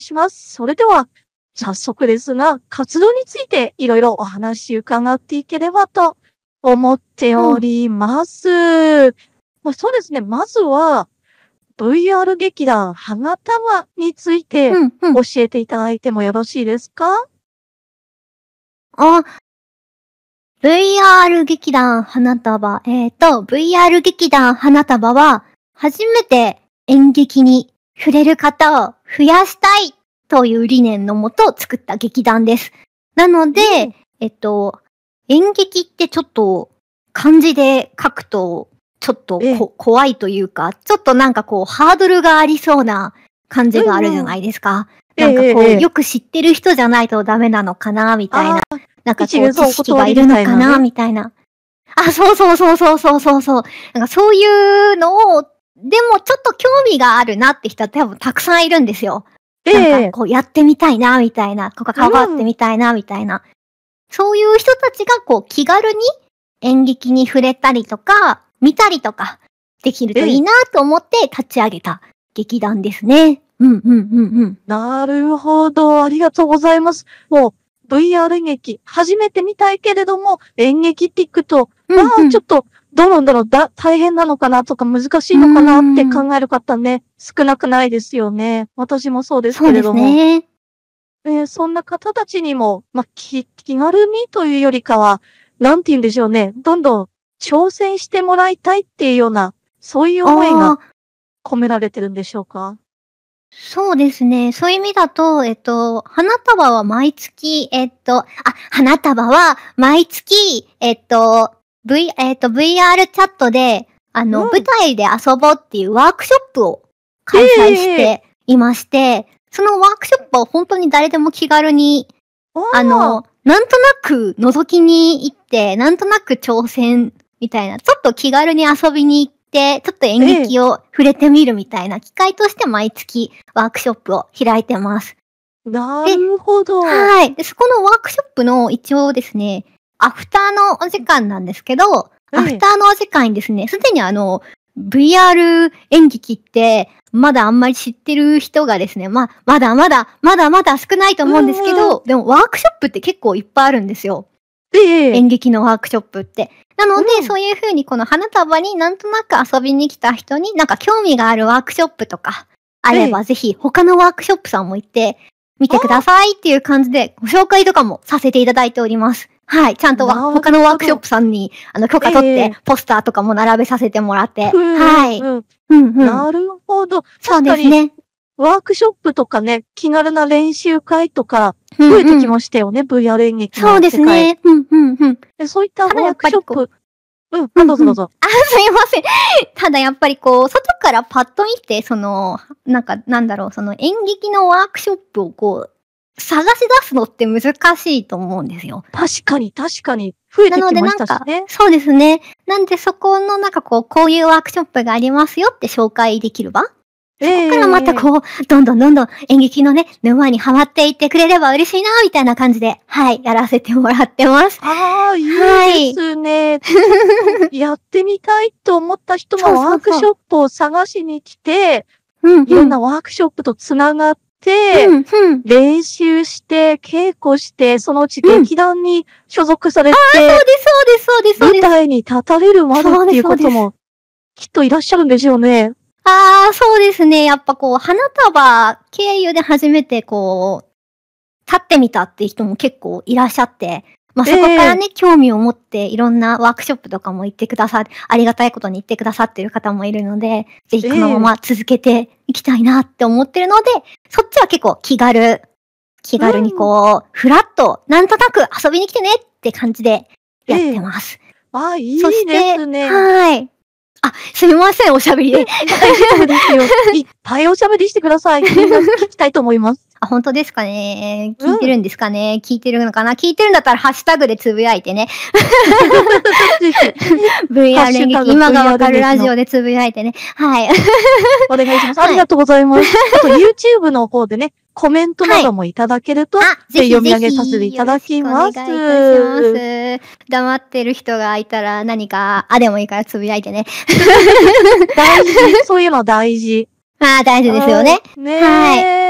します。それでは、早速ですが、活動についていろいろお話伺っていければと思っております。そうですね。まずは、VR 劇団花束について教えていただいてもよろしいですか？ VR 劇団花束。VR 劇団花束は、初めて演劇に触れる方を増やしたいという理念のもと作った劇団です。なので、演劇ってちょっと漢字で書くと、ちょっと怖いというか、ちょっとなんかこう、ハードルがありそうな感じがあるじゃないですか。なんかこう、よく知ってる人じゃないとダメなのかな、みたいな。なんかこう、知識がいるのかな、みたいな。そう。なんかそういうのを、でもちょっと興味があるなって人は多分たくさんいるんですよ。なんかこう、やってみたいな、みたいな。ここ関わってみたいな、みたいな。そういう人たちがこう、気軽に演劇に触れたりとか、見たりとか、できるといいなと思って立ち上げた劇団ですね。 なるほど。ありがとうございます。もう、VR 演劇、初めて見たいけれども、演劇っていくと、ちょっと、どうなんだろう、大変なのかなとか難しいのかなって考える方ね、少なくないですよね。私もそうですけれども。そうですね。そんな方たちにも、気軽にというよりかは、なんて言うんでしょうね。どんどん挑戦してもらいたいっていうような、そういう思いが込められてるんでしょうか？ そうですね。そういう意味だと、花束は毎月、花束は毎月、VR チャットで、舞台で遊ぼうっていうワークショップを開催していまして、そのワークショップは本当に誰でも気軽に、なんとなく覗きに行って、なんとなく挑戦みたいな、ちょっと気軽に遊びに行って、ちょっと演劇を触れてみるみたいな機会として毎月ワークショップを開いてます。 なるほど。 はい。で、そこのワークショップの一応ですね、アフターのお時間なんですけど、アフターのお時間にですね、すでにVR 演劇って、まだあんまり知ってる人がですね、まだまだ少ないと思うんですけど、でもワークショップって結構いっぱいあるんですよ。演劇のワークショップって。なので、そういう風にこの花束になんとなく遊びに来た人になんか興味があるワークショップとかあれば、ぜひ他のワークショップさんも行ってみてくださいっていう感じでご紹介とかもさせていただいております。はい。ちゃんと他のワークショップさんに許可取ってポスターとかも並べさせてもらって。はい。 なるほど。 そうですね。 ワークショップとかね、気軽な練習会とか増えてきましたよね、VR 演劇の世界。 そうですね。 そういったワークショップ。どうぞ。 すいません。ただやっぱりこう、外からパッと見て、その演劇のワークショップをこう、探し出すのって難しいと思うんですよ。 確かに。増えてきましたしね。 そうですね。なんでそこのこういうワークショップがありますよって紹介できる場そこからまたこう、どんどん演劇のね、沼にハマっていってくれれば嬉しいな、みたいな感じで、はい、やらせてもらってます。 いいですね。やってみたいと思った人もワークショップを探しに来て、いろんなワークショップとつながって、練習して、稽古して、そのうち劇団に所属されて、 そうです。 舞台に立たれるまでっていうことも、きっといらっしゃるんでしょうね。 そうですね。やっぱこう、花束経由で初めてこう、立ってみたっていう人も結構いらっしゃって、そこからね、興味を持っていろんなワークショップとかも行ってくださって、ありがたいことに行ってくださっている方もいるので、ぜひこのまま続けていきたいなって思ってるので、そっちは結構気軽にこう、ふらっと、なんとなく遊びに来てねって感じでやってます。 いいですね。 はい。すみません、おしゃべりで。 大丈夫ですよ。いっぱいおしゃべりしてください。みんな聞きたいと思います。 本当ですかね。聞いてるんですかね。聞いてるのかな。聞いてるんだったらハッシュタグでつぶやいてね。VR 演劇、今がわかるラジオでつぶやいてね。はい。 お願いします。ありがとうございます。あと YouTube の方でね、コメントなどもいただけると、読み上げさせていただきます。 お願いいたします。黙ってる人がいたら何か、でもいいからつぶやいてね。 大事。そういうの大事。 大事ですよね。 はい。